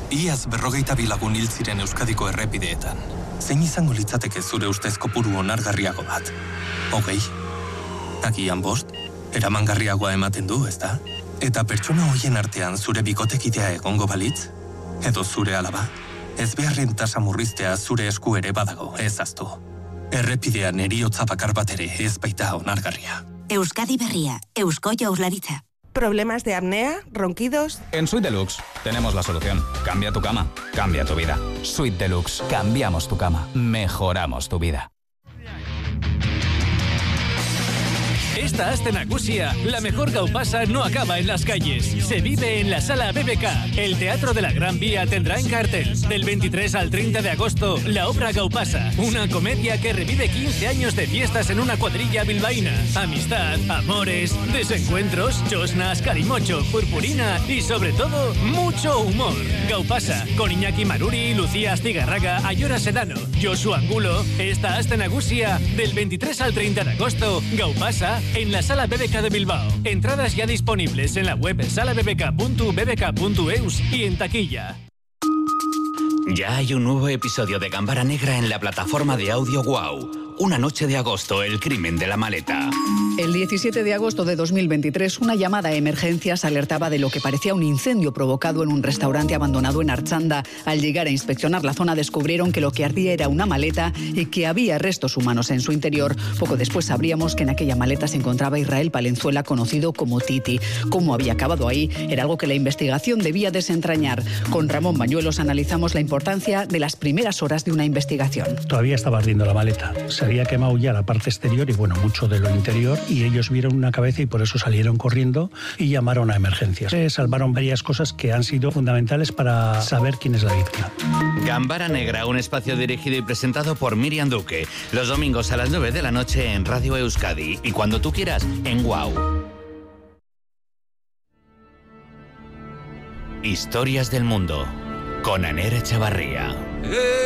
Iaz 42 lagun hil ziren Euskadiko errepideetan. Zein izango litzateke zure ustez kopuru onargarriago bat? 20? Agian 5? Eramangarriagoa ematen du, ezta? Eta pertsona hoien artean zure bikotekidea egongo balitz? Edo zure alaba? Ez beharren tasa murriztea zure esku ere badago, ez aztu. Errepidean heriotza bakar bat ere ez baita onargarria. Euskadi Berria, Eusko Jaurlaritza. ¿Problemas de apnea? ¿Ronquidos? En Suite Deluxe tenemos la solución. Cambia tu cama, cambia tu vida. Suite Deluxe. Cambiamos tu cama. Mejoramos tu vida. Esta Aste Nagusia, la mejor gaupasa no acaba en las calles. Se vive en la Sala BBK. El Teatro de la Gran Vía tendrá en cartel del 23 al 30 de agosto la obra Gaupasa, una comedia que revive 15 años de fiestas en una cuadrilla bilbaína. Amistad, amores, desencuentros, chosnas, calimocho, purpurina y sobre todo, mucho humor. Gaupasa, con Iñaki Maruri, Lucía Astigarraga, Ayora Sedano, Josu Angulo. Esta Aste Nagusia, del 23 al 30 de agosto, Gaupasa, en la Sala BBK de Bilbao. Entradas ya disponibles en la web salabbk.bbk.eus y en taquilla. Ya hay un nuevo episodio de Gambara Negra en la plataforma de audio Wow. Una noche de agosto, el crimen de la maleta. El 17 de agosto de 2023, una llamada a emergencias alertaba de lo que parecía un incendio provocado en un restaurante abandonado en Archanda. Al llegar a inspeccionar la zona, descubrieron que lo que ardía era una maleta y que había restos humanos en su interior. Poco después sabríamos que en aquella maleta se encontraba Israel Palenzuela, conocido como Titi. Cómo había acabado ahí era algo que la investigación debía desentrañar. Con Ramón Bañuelos analizamos la importancia de las primeras horas de una investigación. Todavía estaba ardiendo la maleta. Se había quemado ya la parte exterior y mucho de lo interior, y ellos vieron una cabeza y por eso salieron corriendo y llamaron a emergencias. Salvaron varias cosas que han sido fundamentales para saber quién es la víctima. Gambara Negra, un espacio dirigido y presentado por Miriam Duque. Los domingos a las 9 de la noche en Radio Euskadi y cuando tú quieras en Wow. Historias del mundo con Aner Echevarría.